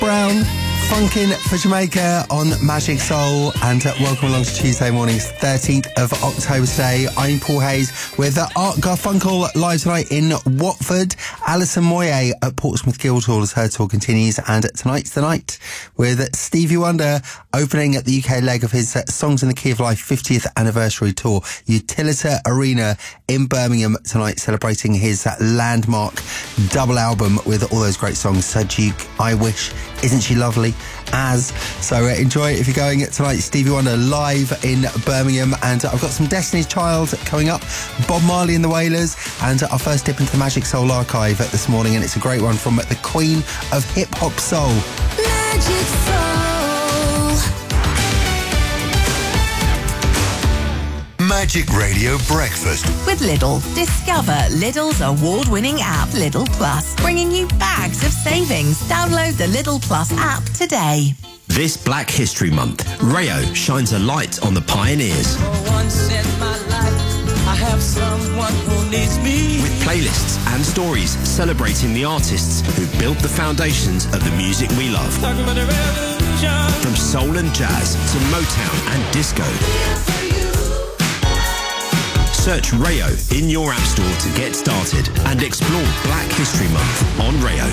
Brown, funkin' for Jamaica on Magic Soul, and welcome along to Tuesday morning's 13th of October today. I'm Paul Hayes with Art Garfunkel live tonight in Watford. Alison Moyet at Portsmouth Guildhall as her tour continues, and tonight's the night with Stevie Wonder opening at the UK leg of his Songs in the Key of Life 50th anniversary tour. Utilita Arena in Birmingham tonight, celebrating his landmark double album with all those great songs. Sir Duke, I Wish, Isn't She Lovely, As. So enjoy it if you're going tonight. Stevie Wonder live in Birmingham, and I've got some Destiny's Child coming up, Bob Marley and the Wailers, and our first dip into the Magic Soul archive this morning, and it's a great one from the Queen of Hip Hop Soul. Magic Soul. Magic Radio Breakfast with Lidl. Discover Lidl's award-winning app, Lidl Plus, bringing you bags of savings. Download the Lidl Plus app today. This Black History Month, Rayo shines a light on the pioneers. For once in my life, I have someone who needs me. With playlists and stories celebrating the artists who built the foundations of the music we love. Talking about a revolution. From soul and jazz to Motown and disco. Search Rayo in your app store to get started and explore Black History Month on Rayo.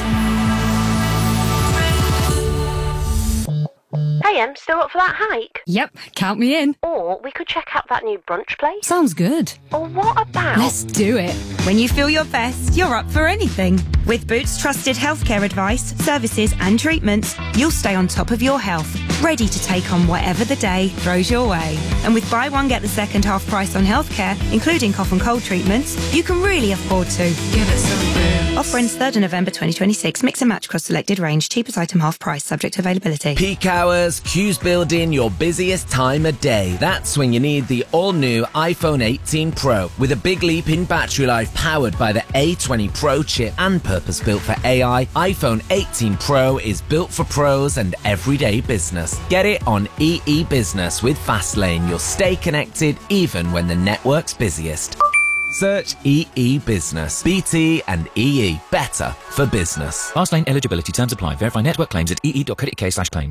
Hey, still up for that hike? Yep, count me in. Or we could check out that new brunch place. Sounds good. Or what about... Let's do it. When you feel your best, you're up for anything. With Boots trusted healthcare advice, services and treatments, you'll stay on top of your health, ready to take on whatever the day throws your way. And with buy one, get the second half price on healthcare, including cough and cold treatments, you can really afford to. Give it some Boots. Offer ends 3rd of November 2026. Mix and match across selected range. Cheapest item half price, subject to availability. Peak hours, queues build in your busiest time of day. That's when you need the all-new iPhone 18 Pro. With a big leap in battery life powered by the A20 Pro chip and purpose-built for AI, iPhone 18 Pro is built for pros and everyday business. Get it on EE Business with Fastlane. You'll stay connected even when the network's busiest. Search EE Business. BT and EE. Better for business. Fastlane eligibility terms apply. Verify network claims at ee.co.uk/claims.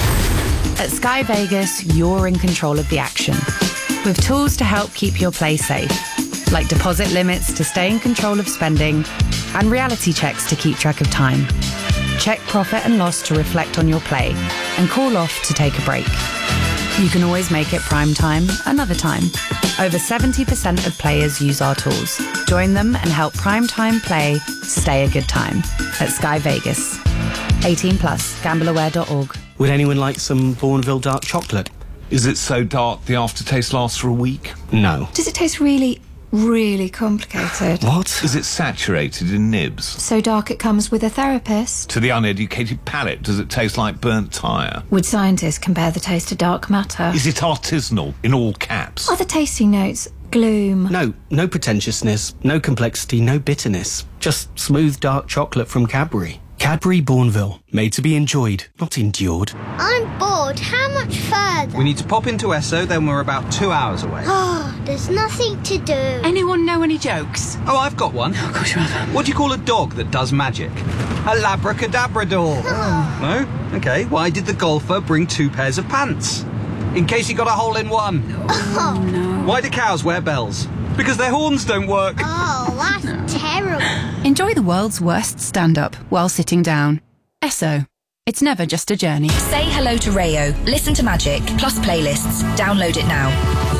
At Sky Vegas, you're in control of the action. With tools to help keep your play safe, like deposit limits to stay in control of spending, and reality checks to keep track of time. Check profit and loss to reflect on your play, and call off to take a break. You can always make it prime time another time. Over 70% of players use our tools. Join them and help prime time play stay a good time at Sky Vegas. 18+, gambleaware.org. Would anyone like some Bourneville dark chocolate? Is it so dark the aftertaste lasts for a week? No. Does it taste really complicated? What? Is it saturated in nibs? So dark it comes with a therapist? To the uneducated palate, does it taste like burnt tyre? Would scientists compare the taste to dark matter? Is it artisanal, in all caps? Are the tasting notes gloom? No pretentiousness, no complexity, no bitterness. Just smooth dark chocolate from Cadbury. Cadbury Bourneville, made to be enjoyed, not endured. I'm bored. How much further? We need to pop into Esso, then we're about 2 hours away. Oh, there's nothing to do. Anyone know any jokes? Oh, I've got one. Oh, of course you have. What do you call a dog that does magic? A labracadabrador. No? Okay, why did the golfer bring 2 pairs of pants? In case he got a hole in one. Oh, no. Why do cows wear bells? Because their horns don't work. Oh, that's terrible. Enjoy the world's worst stand-up while sitting down. Esso. It's never just a journey. Say hello to Rayo. Listen to Magic, plus playlists. Download it now.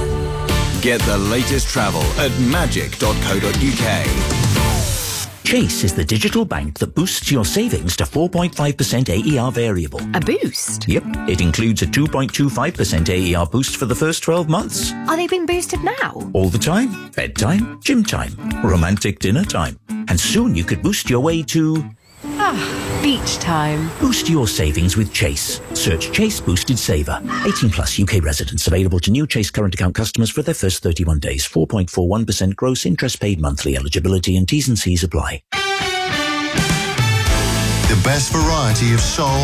Get the latest travel at magic.co.uk. Chase is the digital bank that boosts your savings to 4.5% AER variable. A boost? Yep. It includes a 2.25% AER boost for the first 12 months. Are they being boosted now? All the time. Bedtime, gym time, romantic dinner time. And soon you could boost your way to... beach time. Boost your savings with Chase. Search Chase Boosted Saver. 18+ UK residents. Available to new Chase current account customers for their first 31 days. 4.41% gross interest paid monthly. Eligibility and T's and C's apply. The best variety of soul